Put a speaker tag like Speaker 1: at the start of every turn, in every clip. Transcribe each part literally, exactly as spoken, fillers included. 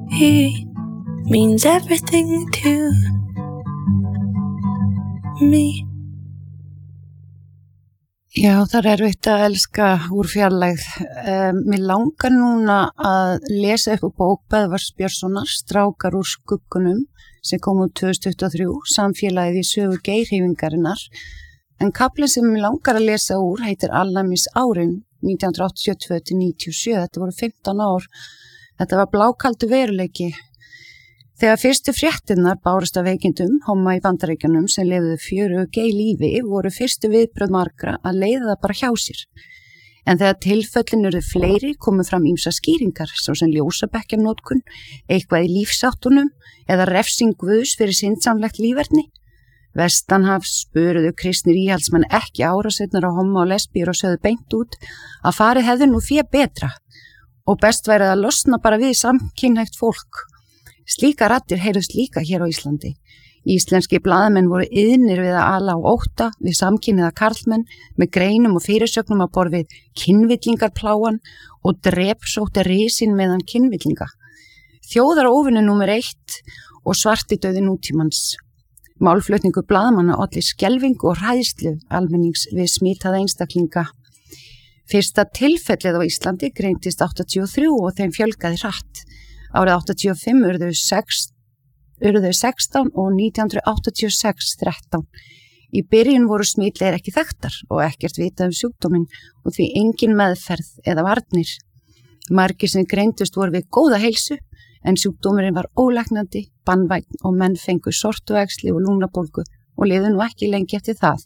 Speaker 1: He means everything to me.
Speaker 2: Já, það er erfitt að elska úr fjarlægð. Um, mér langar núna að lesa upp úr bók Böðvars Björnssonar, Strákar úr skuggunum, sem kom út tvö þúsund tuttugu og þrjú, samfélagið í sögu geirhreyfingarinnar. En kaflinn sem mér langar að lesa úr heitir Alnæmis árin nítján hundruð áttatíu og tvö til níutíu og sjö. Þetta voru fimmtán ár. Þetta var blákaldur veruleiki. Þegar fyrstu fréttirnar bárust af veikindum homma í Bandaríkjunum sem lifðu fjörugu gay lífi voru fyrstu viðbrögð margra að leiða það bara hjá sér. En þegar tilföllin urðu fleiri komu fram ýmsar skýringar, svo sem ljósabekkjarnotkun, eitthvað í lífsáttunum eða refsing Guðs fyrir syndsamlegt líferni. Vestanhafs spöruðu kristnir íhaldsmenn ekki árásirnar á homma og lesbíur og sögðu beint út að farið hefði nú fé betra og best væri að losna bara við samkynhneigt fólk. Slíka raddir heyrðust líka hér á Íslandi. Íslenski blaðamenn voru iðnir við að ala á ótta við samkynhneigða karlmenn með greinum og fyrirsögnum að borð við kynvillingarpláan og drepsótti risin meðan kynvillinga. Þjóðaróvinni númer eitt og svartidauði nútímans. Málflutningur blaðamanna olli skelfingu og hræðslu almennings við smitaða einstaklinga. Fyrsta tilfellið á Íslandi greindist áttatíu og þrjú og þeim fjölgaði hratt. Árið áttatíu og fimm urðu sex, urðu sextán og nítján hundruð áttatíu og sex þrettán. Í byrjun voru smitleir ekki þekktar og ekkert vitað um sjúkdóminn og því engin meðferð eða varnir. Margir sem greindust voru við góða heilsu en sjúkdómurinn var ólæknandi, banvænn og menn fengu sortuæxli og lungnabólgu og lifðu nú ekki lengi eftir það.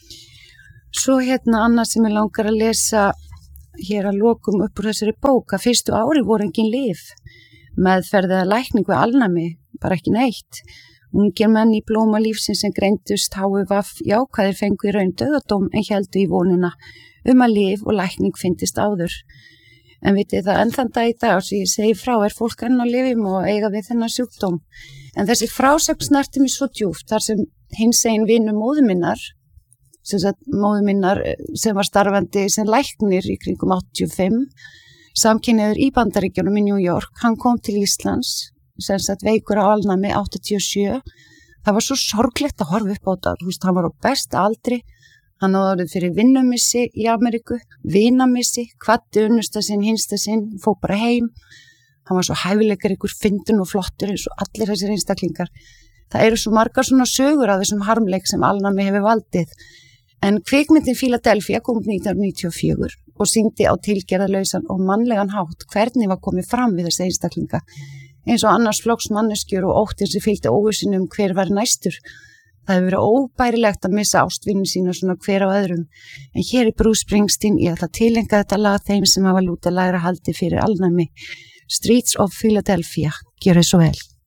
Speaker 2: Svo hérna annað sem ég langar að lesa hér að lokum upp úr þessari bók að fyrstu ári voru engin lyf. Meðferð eða lækning við alnæmi, bara ekki neitt. Ungir menn í blóma lífsins sem greindust H I V jákvæðir fengu í raun dauðadóm en héldu í vonina um að lyf og lækning fyndist áður. En vitið það enn þann dag í dag sem ég segi frá er fólk enn á lyfjum og eiga við þennan sjúkdóm. En þessi frásögn snerti mig svo djúpt þar sem hinsegin vinur móður minnar, sem sagt móður minnar sem var starfandi sem læknir í kringum áttatíu og fimm, samkynhneigður í Bandaríkjunum í New York, hann kom til Íslands, sem sagt veikur á alnæmi áttatíu og sjö. Það var svo sorglegt að horfa upp á þetta, þú veist, hann var á besta aldri, hann hafði orðið fyrir vinnumissi í Ameríku, vinamissi, kvaddi unnusta sinn, hinsta sinn, fór bara heim. Hann var svo hæfileikar ykkur fyndinn og flottur eins og allir þessir einstaklingar. Það eru svo margar svona sögur af þessum harmleik sem alnæmi hefur valdið. En kvikmyndin Philadelphia kom nítján hundruð níutíu og fjögur og sýndi á tilgerðarlausan og mannlegan hátt hvernig var komið fram við þessi einstaklinga. Eins og annars flokks manneskjur og óttin sem fylgdi óvissunum hver var næstur. Það hefur verið óbærilegt að missa ástvinu sína svona hver á öðrum. En hér er Bruce Springsteen, ég ætla að tileinka þetta lag þeim sem hafa lúta lægra haldi fyrir alnæmi. Streets of Philadelphia, gjörðu svo vel.